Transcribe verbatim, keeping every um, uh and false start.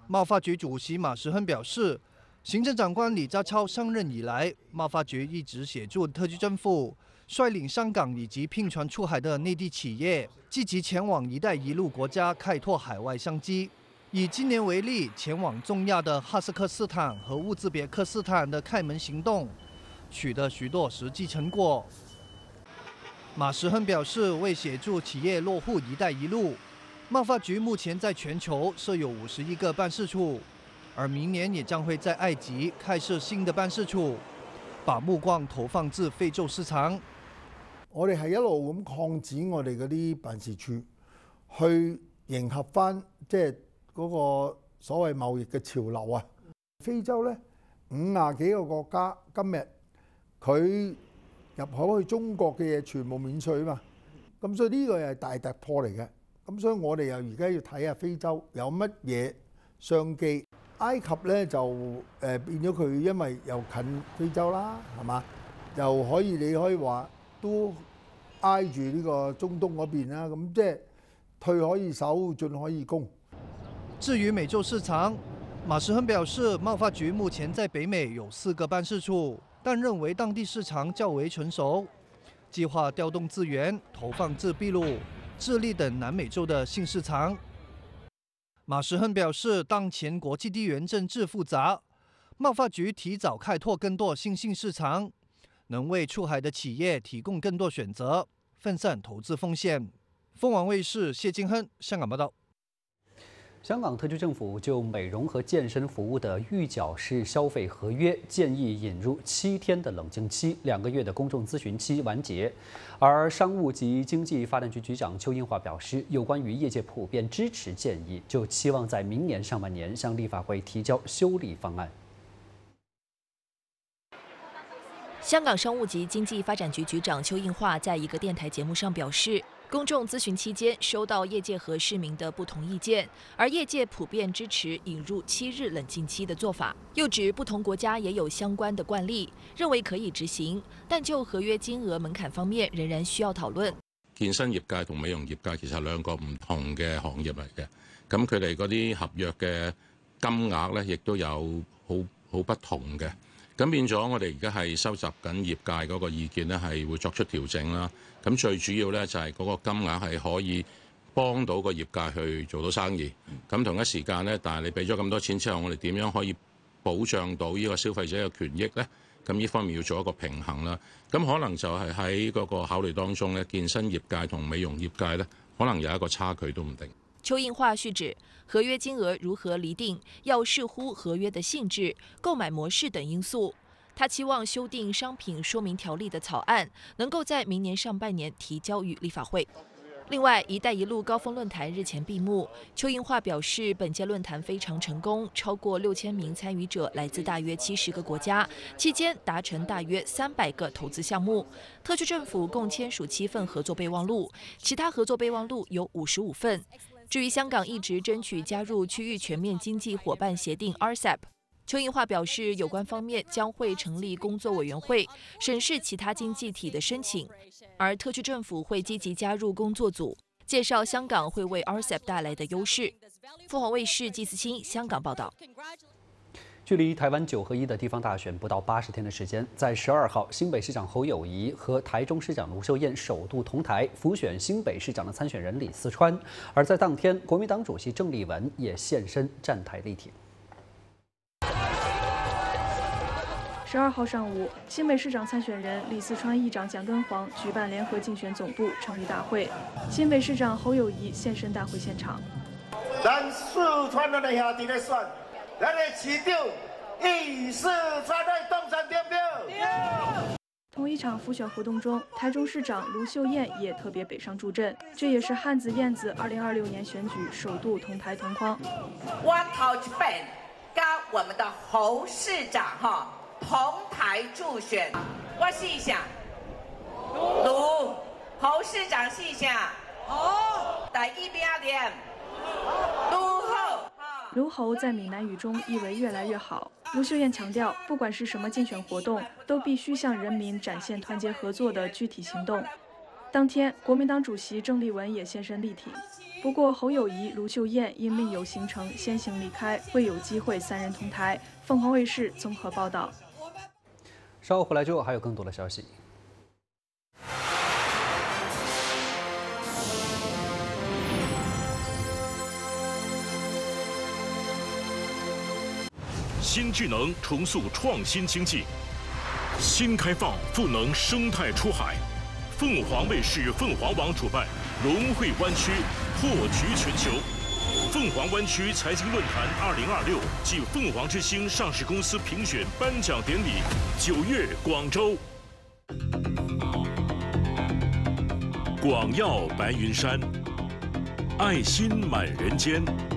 贸发局主席马时亨表示，行政长官李家超上任以来，贸发局一直协助特区政府率领香港以及聘船出海的内地企业，积极前往“一带一路”国家开拓海外商机。以今年为例，前往中亚的哈萨克斯坦和乌兹别克斯坦的开门行动，取得许多实际成果。马时亨表示，为协助企业落户“一带一路”，贸发局目前在全球设有五十一个办事处，而明年也将会在埃及开设新的辦事處，把目光投放至非洲市場。 我哋係一路咁擴展我哋嗰啲辦事處，去迎合翻即係嗰個所謂貿易嘅潮流啊。非洲咧五廿幾個國家今日佢入口去中國嘅嘢全部免稅啊嘛，咁所以呢個係大突破嚟嘅。咁所以我哋又而家要睇下非洲有乜嘢商機。埃及咧就誒、呃、變咗佢，因為又近非洲啦，係嘛？又可以你可以話都挨住呢個中東嗰邊啦，咁即係退可以守，進可以攻。 至於美洲市場，馬時亨表示，貿發局目前在北美有四個辦事處，但認為當地市場較為成熟，計劃調動資源投放至秘魯、智利等南美洲的新市場。馬時亨表示，當前國際地緣政治複雜，貿發局提早開拓更多新興市場，能為出海的企業提供更多選擇，分散投資風險。鳳凰衛視謝金亨香港報道。 香港特區政府就美容和健身服務的預繳式消費合約建議引入七天的冷靜期，兩個月的公眾諮詢期完結。而商務及經濟發展局局長邱應華表示，有關於業界普遍支持建議，就期望在明年上半年向立法會提交修例方案。 香港商務及經濟發展局局長邱應華在一個電台節目上表示，公眾諮詢期間收到業界和市民的不同意見，而業界普遍支持引入七日冷靜期的做法。又指不同國家也有相關的慣例，認為可以執行，但就合約金額門檻方面仍然需要討論。 健身業界同美容業界其實兩個唔同嘅行業嚟嘅，咁佢哋嗰啲合約嘅金額咧，亦都有好好不同嘅。咁變咗，我哋而家係收集緊業界嗰個意見咧，係會作出調整啦。咁最主要咧就係嗰個金額係可以幫到個業界去做到生意。咁同一時間咧，但係你俾咗咁多錢之後，我哋點樣可以保障到呢個消費者嘅權益咧？咁呢方面要做一個平衡啦。咁可能就係喺嗰個考慮當中咧，健身業界同美容業界咧，可能有一個差距都唔定。 邱應華續指，合約金額如何釐定，要視乎合約的性質、購買模式等因素。他期望修訂商品說明條例的草案能夠在明年上半年提交予立法會。另外，一帶一路高峰論壇日前閉幕，邱應華表示，本屆論壇非常成功，超過六千名參與者來自大約七十個國家，期間達成大約三百個投資項目。特區政府共簽署七份合作備忘錄，其他合作備忘錄有五十五份。至於香港一直爭取加入區域全面經濟夥伴協定 R C E P。邱應華表示，有關方面將會成立工作委員會，審視其他經濟體的申請，而特區政府會積極加入工作組，介紹香港會為 R C E P 帶來的優勢。鳳凰衛視季思清香港報道。 距離台灣九合一的地方大選不到八十天的時間，在十二號，新北市長侯友宜和台中市長盧秀燕首度同台輔選新北市長的參選人李四川，而在當天，國民黨主席鄭麗文也現身站台力挺。 十二號上午，新北市長參選人李四川議長蔣敦煌舉辦聯合競選總部成立大會，新北市長侯友宜現身大會現場。 咱四川的兄弟來選，咱的市長以四川的當選點票。 同一場輔選活動中，台中市長盧秀燕也特別北上助陣，這也是漢子燕子二零二六年選舉首度同台同框。 我頭一本跟我們的侯市長哈。同台助選，我試想，盧侯市長試想，哦，第一名點，盧侯。 盧侯在閩南語中意為越來越好。盧秀燕強調，不管是什麼競選活動，都必須向人民展現團結合作的具體行動。當天，國民黨主席鄭麗文也現身力挺。 不过侯友宜、卢秀燕因另有行程先行离开，未有机会三人同台。凤凰卫视综合报道。 稍后回来之后还有更多的消息。 新智能重塑创新经济，新开放赋能生态出海。凤凰卫视凤凰网主办融汇湾区破局全球凤凰湾区财经论坛二零二六暨凤凰之星上市公司评选颁奖典礼，九月广州。广耀白云山，爱心满人间。